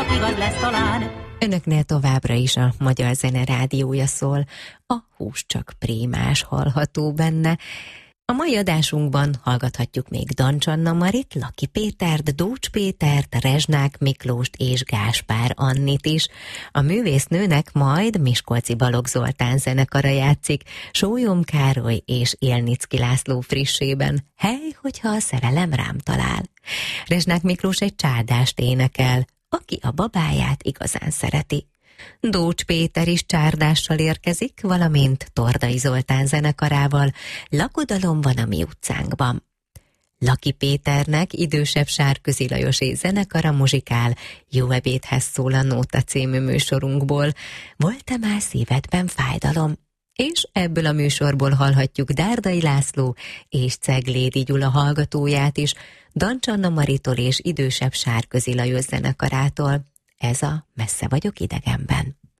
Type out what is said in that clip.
csak igaz lesz talán. Önöknél továbbra is a Magyar Zene Rádiója szól, a Hús csak prémás hallható benne. A mai adásunkban hallgathatjuk még Dancs Anna Marit, Laki Pétert, Dócs Pétert, Rezsnák Miklóst és Gáspár Annit is. A művésznőnek majd Miskolci Balogh Zoltán zenekara játszik, Sólyom Károly és Élnicki László frissében, Hely, hogyha a szerelem rám talál. Rezsnák Miklós egy csárdást énekel, aki a babáját igazán szereti. Dócs Péter is csárdással érkezik, valamint Tordai Zoltán zenekarával, Lakodalom van a mi utcánkban. Laki Péternek idősebb Sárközi Lajosé zenekara muzsikál, Jó ebédhez szól a Nóta című műsorunkból, Volt-e már szívedben fájdalom? És ebből a műsorból hallhatjuk Dárdai László és Ceglédi Gyula hallgatóját is, Dancs Anna Maritól és idősebb Sárközi Lajos zenekarától. Ez a Messze vagyok idegenben.